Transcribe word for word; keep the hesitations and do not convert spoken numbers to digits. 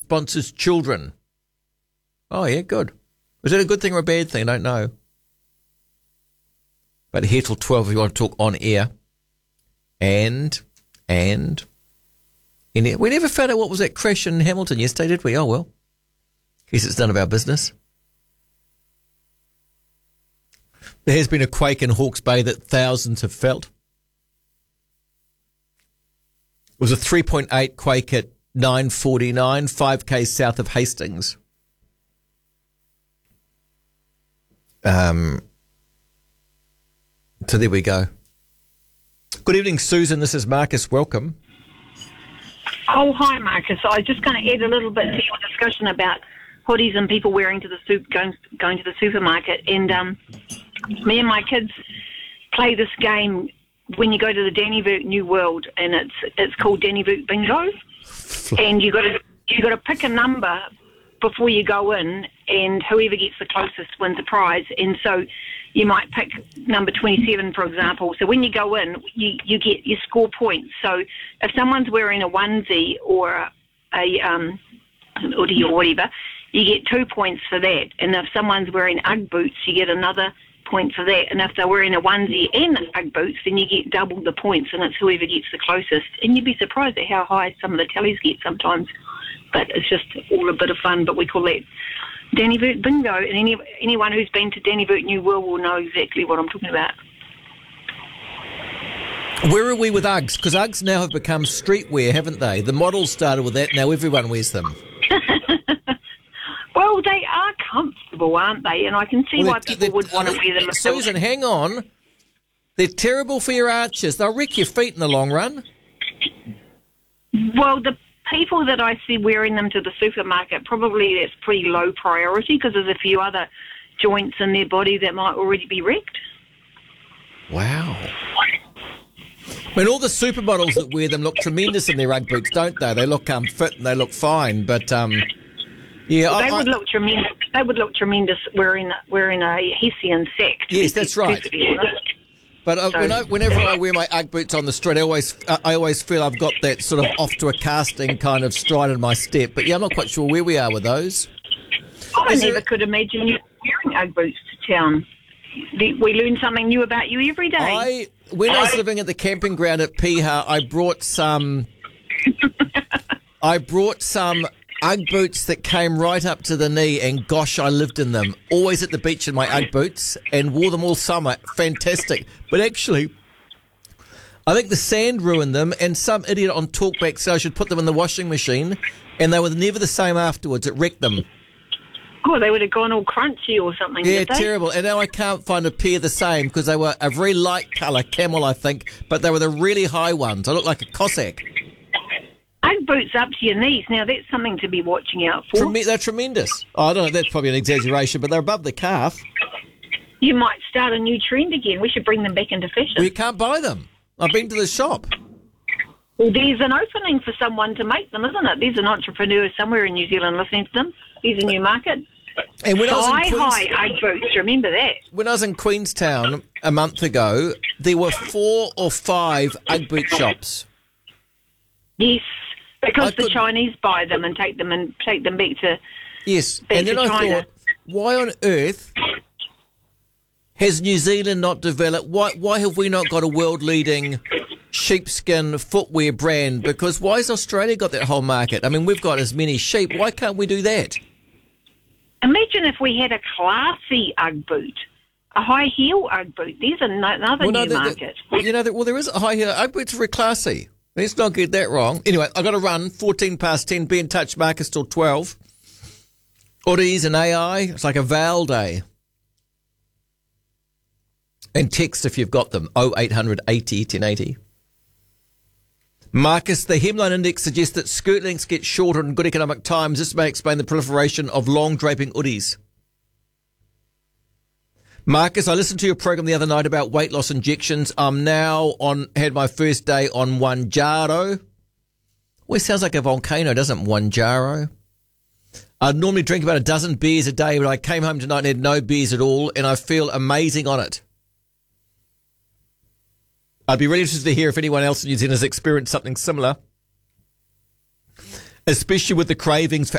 sponsors children. Oh, yeah, good. Is it a good thing or a bad thing? I don't know. But here till twelve if you want to talk on air. And, and, in it, we never found out what was that crash in Hamilton yesterday, did we? Oh, well. Guess it's none of our business. There has been a quake in Hawke's Bay that thousands have felt. It was a three point eight quake at nine forty-nine, five K south of Hastings. Um. So there we go. Good evening, Susan. This is Marcus. Welcome. Oh, hi, Marcus. I was just going to add a little bit to your discussion about hoodies and people wearing to the soup, going going to the supermarket. And um, me and my kids play this game when you go to the Dannyvert New World, and it's it's called Dannyvert Bingo. And you got to you got to pick a number before you go in, and whoever gets the closest wins a prize. And so you might pick number twenty-seven, for example. So when you go in, you, you get you score points. So if someone's wearing a onesie or a um, an hoodie or whatever, you get two points for that. And if someone's wearing Ugg boots, you get another point for that. And if they're wearing a onesie and Ugg boots, then you get double the points, and it's whoever gets the closest. And you'd be surprised at how high some of the tallies get sometimes. But it's just all a bit of fun, but we call that Dannyvert Bingo, and any, anyone who's been to Dannyvert New World will know exactly what I'm talking about. Where are we with Uggs? Because Uggs now have become streetwear, haven't they? The models started with that, now everyone wears them. Well, they are comfortable, aren't they? And I can see well, why people would want to wear them. Susan, hang on. They're terrible for your arches. They'll wreck your feet in the long run. Well, the people that I see wearing them to the supermarket, probably that's pretty low priority because there's a few other joints in their body that might already be wrecked. Wow. I mean, all the supermodels that wear them look tremendous in their Ugg boots, don't they? They look um, fit and they look fine, but um, yeah, well, they I, would I, look tremendous. They would look tremendous wearing wearing a Hessian sack. Yes, that's right. But uh, so, when I, whenever I wear my Ugg boots on the street, I always I always feel I've got that sort of off to a casting kind of stride in my step. But yeah, I'm not quite sure where we are with those. I Is never there... could imagine you wearing Ugg boots to town. We learn something new about you every day. I when I was living at the camping ground at Piha, I brought some. I brought some Ugg boots that came right up to the knee, and gosh, I lived in them. Always at the beach in my Ugg boots, and wore them all summer. Fantastic. But actually, I think the sand ruined them, and some idiot on Talkback said I should put them in the washing machine, and they were never the same afterwards. It wrecked them. Oh, they would have gone all crunchy or something, Yeah, did they? terrible. And now I can't find a pair the same because they were a very light colour, camel, I think, but they were the really high ones. I looked like a Cossack. Ugg boots up to your knees. Now, that's something to be watching out for. Trem- they're tremendous. Oh, I don't know, that's probably an exaggeration, but they're above the calf. You might start a new trend again. We should bring them back into fashion. Well, you can't buy them. I've been to the shop. Well, there's an opening for someone to make them, isn't it? There's an entrepreneur somewhere in New Zealand listening to them. There's a new market. And when I was in High, Queens- high Ugg boots. Remember that. When I was in Queenstown a month ago, there were four or five Ugg boot shops. Yes, because I the could- Chinese buy them and take them and take them back to. Yes, Back and then to I China. thought, why on earth has New Zealand not developed? Why why have we not got a world-leading sheepskin footwear brand? Because why has Australia got that whole market? I mean, we've got as many sheep. Why can't we do that? Imagine if we had a classy Ugg boot, a high heel Ugg boot. There's an- another Well, no, new the- the- market. you know, the, well, there is a high heel Ugg boots are very classy. Let's not get that wrong. Anyway, I've got to run. fourteen past ten. Be in touch, Marcus, till twelve. Oddies and A I. It's like a Val day. And text if you've got them. oh eight hundred eighty ten eighty. Marcus, the hemline index suggests that skirt lengths get shorter in good economic times. This may explain the proliferation of long draping hoodies. Marcus, I listened to your program the other night about weight loss injections. I'm now on, had my first day on Wanjaro. Well, it sounds like a volcano, doesn't it? Wanjaro. I normally drink about a dozen beers a day, but I came home tonight and had no beers at all, and I feel amazing on it. I'd be really interested to hear if anyone else in New Zealand has experienced something similar, especially with the cravings for